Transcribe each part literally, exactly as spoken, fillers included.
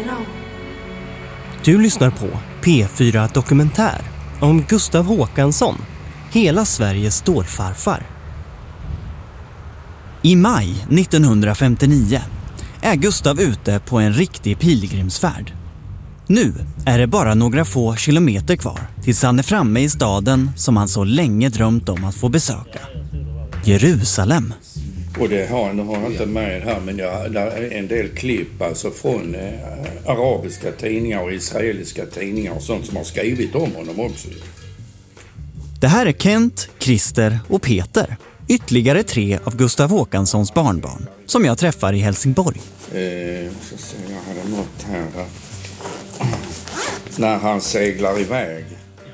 Du lyssnar på P fyra Dokumentär om Gustav Håkansson, hela Sveriges stålfarfar. I maj nittonhundrafemtionio är Gustav ute på en riktig pilgrimsfärd. Nu är det bara några få kilometer kvar tills han är framme i staden som han så länge drömt om att få besöka. Jerusalem. Och det har, det har jag inte med här, men jag, där är en del klipp alltså från eh, arabiska tidningar och israeliska tidningar och sånt som har skrivit om honom också. Det här är Kent, Christer och Peter. Ytterligare tre av Gustav Håkanssons barnbarn som jag träffar i Helsingborg. Eh, så ser jag hade något här. När han seglar iväg.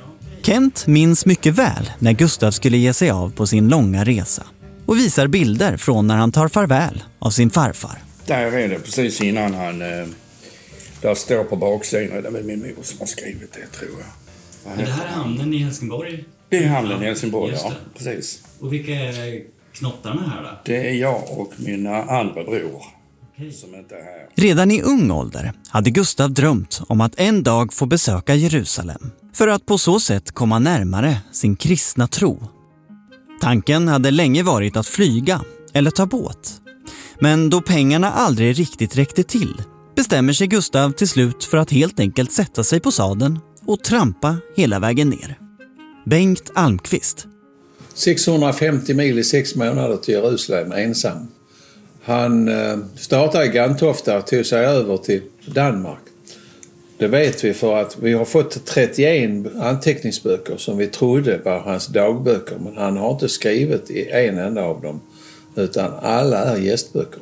Kent minns mycket väl när Gustav skulle ge sig av på sin långa resa och visar bilder från när han tar farväl av sin farfar. Där är det precis innan han... Eh, där står på baksidan, det är min mor som har skrivit det, tror jag. Men det här är hamnen i Helsingborg? Det är hamnen i Helsingborg, ja, precis. Och vilka är knottarna här då? Det är jag och mina andra bror. Som inte är här. Redan i ung ålder hade Gustav drömt om att en dag få besöka Jerusalem för att på så sätt komma närmare sin kristna tro. Tanken hade länge varit att flyga eller ta båt. Men då pengarna aldrig riktigt räckte till bestämmer sig Gustav till slut för att helt enkelt sätta sig på sadeln och trampa hela vägen ner. Bengt Almqvist. sexhundrafemtio mil i sex månader till Jerusalem ensam. Han startade i Gantofta och tog sig över till Danmark. Det vet vi för att vi har fått trettioen anteckningsböcker som vi trodde var hans dagböcker. Men han har inte skrivit i en enda av dem, utan alla är gästböcker.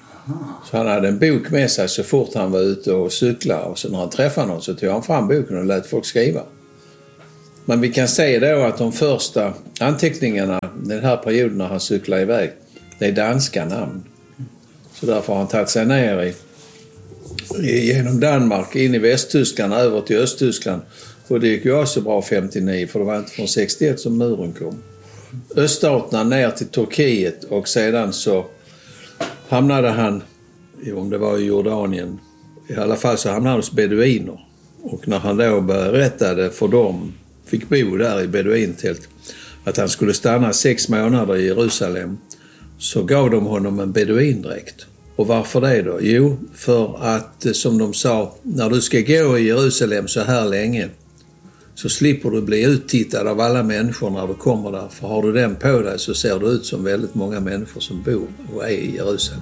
Så han hade en bok med sig så fort han var ute och cyklade. Och så när han träffade någon så tog han fram boken och lät folk skriva. Men vi kan se då att de första anteckningarna den här perioden när han cyklade iväg, det är danska namn. Så därför har han tagit sig ner i, i, genom Danmark, in i Västtyskland, över till Östtyskland. Och det gick ju också bra femtionio, för det var inte från sextioett som muren kom. Öststaterna ner till Turkiet och sedan så hamnade han, om det var i Jordanien, i alla fall så hamnade han hos beduiner. Och när han då berättade för dem, fick bo där i beduintält, att han skulle stanna sex månader i Jerusalem, så gav de honom en beduindräkt. Och varför det då? Jo, för att som de sa, när du ska gå i Jerusalem så här länge så slipper du bli uttittad av alla människor när du kommer där. För har du den på dig så ser du ut som väldigt många människor som bor och är i Jerusalem.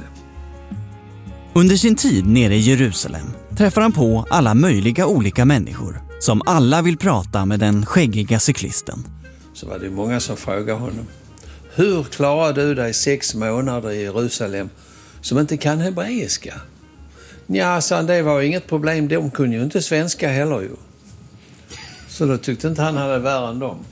Under sin tid nere i Jerusalem träffar han på alla möjliga olika människor som alla vill prata med den skäggiga cyklisten. Så var det många som frågade honom: hur klarar du dig sex månader i Jerusalem som inte kan hebreiska? Ja, sa han, det var inget problem. De kunde ju inte svenska heller ju. Så då tyckte inte han hade värre än dem.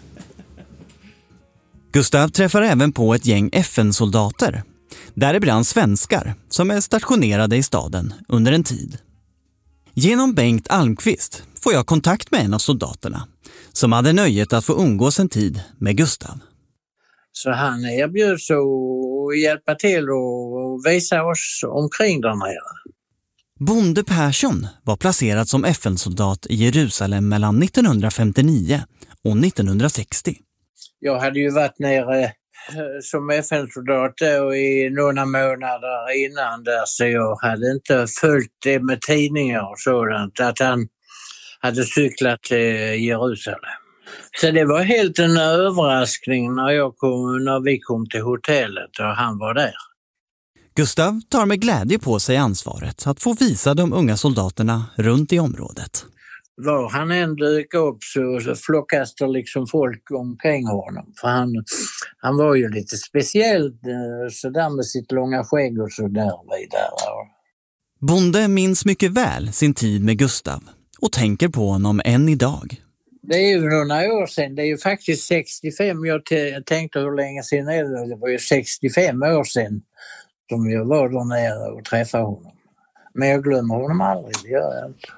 Gustav träffar även på ett gäng F N-soldater. Däribland svenskar som är stationerade i staden under en tid. Genom Bengt Almqvist får jag kontakt med en av soldaterna som hade nöjet att få umgås en tid med Gustav. Så han erbjöds att hjälpa till och visa oss omkring där nere. Bonde Persson var placerad som F N-soldat i Jerusalem mellan nittonhundrafemtionio och nittonhundrasextio. Jag hade ju varit nere som F N-soldat i några månader innan där, så jag hade inte följt det med tidningar och sådant, att han hade cyklat till Jerusalem. Så det var helt en överraskning när, jag kom, när vi kom till hotellet och han var där. Gustav tar med glädje på sig ansvaret att få visa de unga soldaterna runt i området. Var han än dök upp så, så flockas det liksom folk omkring honom. För han, han var ju lite speciell så där med sitt långa skägg och så där vidare. Bonde minns mycket väl sin tid med Gustav och tänker på honom än idag. Det är ju några år sedan, det är ju faktiskt sextiofem, jag t- tänkte hur länge sedan är det, det var ju sextiofem år sedan som jag var där nere och träffade honom. Men jag glömmer honom aldrig, det gör jag inte.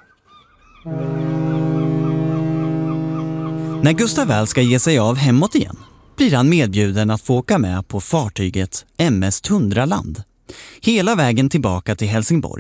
När Gustav väl ska ge sig av hemåt igen blir han medbjuden att få åka med på fartyget M S Tundraland hela vägen tillbaka till Helsingborg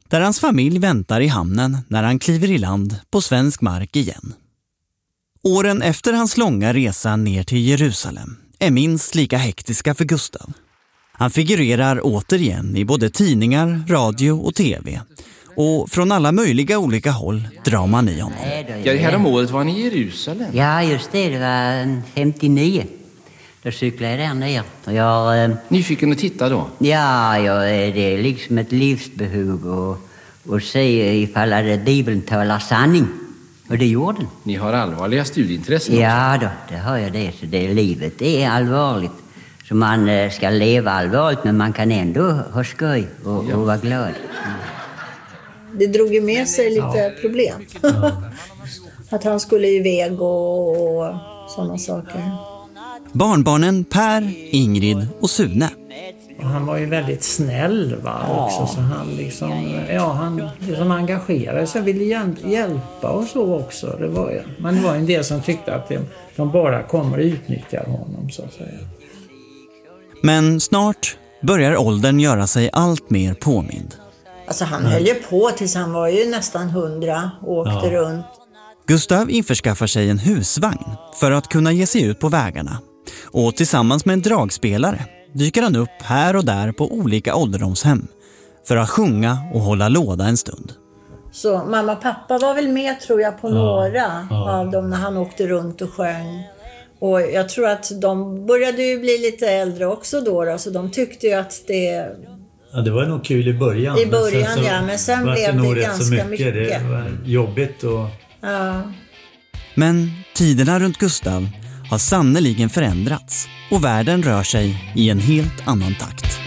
där hans familj väntar i hamnen när han kliver i land på svensk mark igen. Åren efter hans långa resa ner till Jerusalem är minst lika hektiska för Gustav. Han figurerar återigen i både tidningar, radio och tv. Och från alla möjliga olika håll drar man i honom. Ja, härom året var ni i Jerusalem. Ja, just det. Det var femtionio. Då cyklade jag där ner. Och jag, eh, Nyfiken att titta då? ja, jag, det är liksom ett livsbehov att, att se ifall att Bibeln talar sanning. Och det gjorde den. Ni har allvarliga studieintressen också. Ja då, det har jag det. Så det livet det är allvarligt. Så man eh, ska leva allvarligt, men man kan ändå ha skoj och, ja. och vara glad. Mm. Det drog ju med sig lite ja. problem. Ja. Att han skulle iväg och, och sådana saker. Barnbarnen Per, Ingrid och Sune. Och han var ju väldigt snäll va, också, så han liksom, ja, han liksom engagerade sig, ville hjälpa och så också. Det var, men det var en del som tyckte att de, de bara kommer och utnyttjar honom, så att säga. Men snart börjar åldern göra sig allt mer påmind. Alltså han höll ju på tills han var ju nästan hundra och åkte ja. runt. Gustav införskaffar sig en husvagn för att kunna ge sig ut på vägarna. Och tillsammans med en dragspelare dyker han upp här och där på olika ålderdomshem för att sjunga och hålla låda en stund. Så mamma och pappa var väl med tror jag på ja. några ja. av dem när han åkte runt och sjöng. Och jag tror att de började ju bli lite äldre också då, då så de tyckte ju att det... Ja, det var nog kul i början. I början, men ja, men sen blev det, det ganska mycket. mycket. Det var jobbigt och... Ja. Men tiderna runt Gustav har sannoliken förändrats och världen rör sig i en helt annan takt.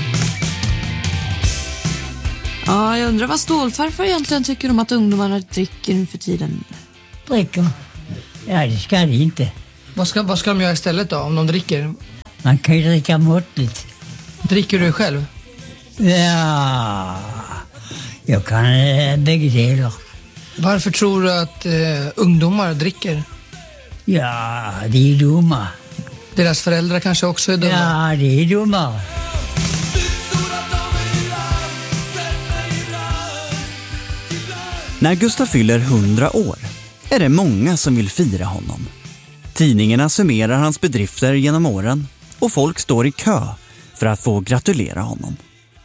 Ja, jag undrar vad stålfarfar egentligen tycker om att ungdomarna dricker nu för tiden. Dricker? Ja, det ska de inte. Vad ska, vad ska de göra istället då, om de dricker? Man kan ju dricka måttligt. Dricker du själv? Ja, jag kan äh, bägge delar. Varför tror du att eh, ungdomar dricker? Ja, det är dumma. Deras föräldrar kanske också är dumma? Ja, det är dumma. När Gustav fyller hundra år är det många som vill fira honom. Tidningarna summerar hans bedrifter genom åren och folk står i kö för att få gratulera honom.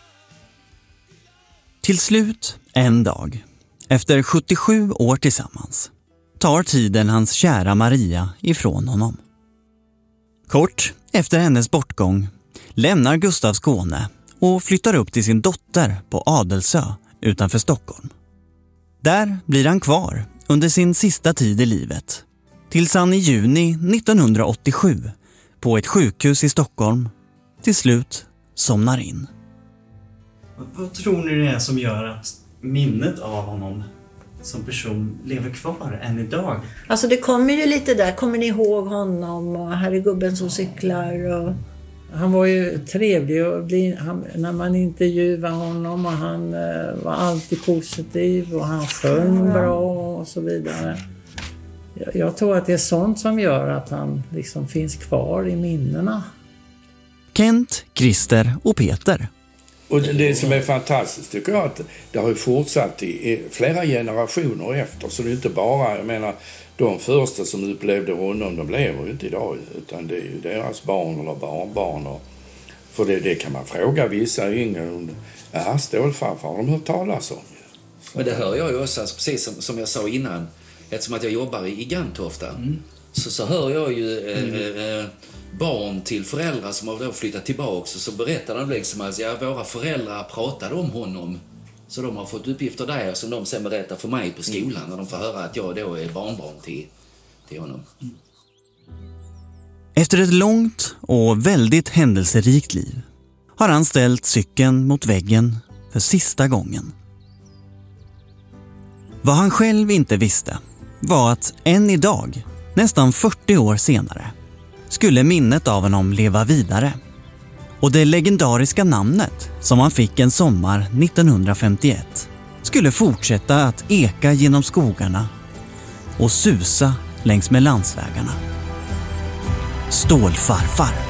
Till slut, en dag, efter sjuttiosju år tillsammans, tar tiden hans kära Maria ifrån honom. Kort efter hennes bortgång lämnar Gustav Skåne och flyttar upp till sin dotter på Adelsö utanför Stockholm. Där blir han kvar under sin sista tid i livet, tills han i juni nittonhundraåttiosju på ett sjukhus i Stockholm till slut somnar in. Vad tror ni det är som gör att minnet av honom som person lever kvar än idag? Alltså det kommer ju lite där, kommer ni ihåg honom och här är gubben som cyklar och... Han var ju trevlig och bli, han, när man intervjuade honom och han eh, var alltid positiv och han sjöng bra och så vidare. Jag, jag tror att det är sånt som gör att han liksom finns kvar i minnena. Kent, Christer och Peter. Och det, det som är fantastiskt tycker jag att det har ju fortsatt i, i flera generationer efter. Så det är inte bara, jag menar, de första som upplevde honom, de lever ju inte idag. Utan det är ju deras barn eller barnbarn. Och, för det, det kan man fråga vissa yngre om. Ja, stålfarfar har de hört talas om. Men det hör jag ju också, precis som, som jag sa innan. Eftersom att jag jobbar i Gantofta. Mm. Så, så hör jag ju eh, eh, barn till föräldrar som har då flyttat tillbaka. Och så berättar de liksom att ja, våra föräldrar pratade om honom. Så de har fått uppgifter där som de sen berättar för mig på skolan. Mm. När de får höra att jag då är barnbarn till, till honom. Mm. Efter ett långt och väldigt händelserikt liv har han ställt cykeln mot väggen för sista gången. Vad han själv inte visste var att än idag, nästan fyrtio år senare, skulle minnet av honom leva vidare. Och det legendariska namnet som han fick en sommar nittonhundrafemtioett skulle fortsätta att eka genom skogarna och susa längs med landsvägarna. Stålfarfar.